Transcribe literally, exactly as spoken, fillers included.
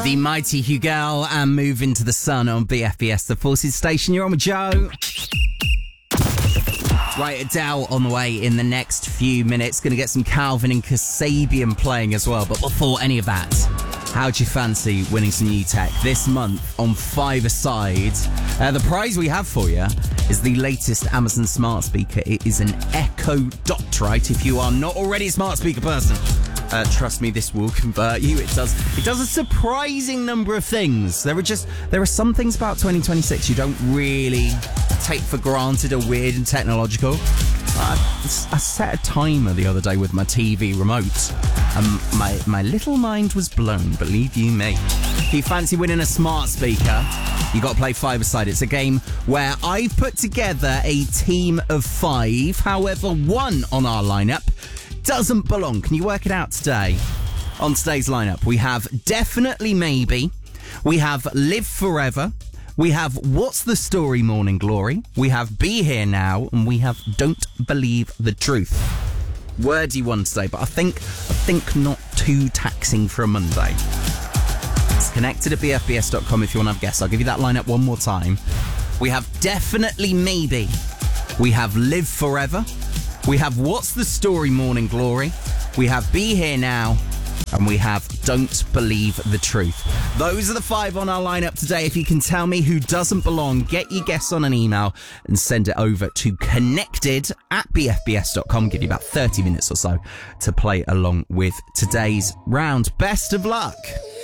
The mighty Hugal and Move Into the Sun on B F B S, the Forces Station. You're on with Joe. Right, Adele on the way in the next few minutes. Going to get some Calvin and Kasabian playing as well. But before any of that, how'd you fancy winning some new tech this month on Five-A-Side? Uh, the prize we have for you is the latest Amazon smart speaker. It is an Echo Dot, right? If you are not already a smart speaker person, uh, trust me, this will convert you. It does. It does a surprising number of things. There are just there are some things about twenty twenty-six you don't really take for granted are weird and technological. I, I set a timer the other day with my T V remote, and my, my little mind was blown, believe you me. If you fancy winning a smart speaker, you got to play Five-A-Side. It's a game where I've put together a team of five. However, one on our lineup doesn't belong. Can you work it out today? On today's lineup, we have Definitely Maybe, we have Live Forever, we have What's the Story Morning Glory, we have Be Here Now, and we have Don't Believe the Truth. Wordy one today, but I think I think not too taxing for a Monday. It's connected at B F B S dot com if you want to have a guess. I'll give you that lineup one more time. We have Definitely Maybe, we have Live Forever, we have What's the Story Morning Glory, we have Be Here Now, and we have Don't Believe the Truth. Those are the five on our lineup today. If you can tell me who doesn't belong, get your guess on an email and send it over to connected at B F B S dot com. Give you about thirty minutes or so to play along with today's round. Best of luck.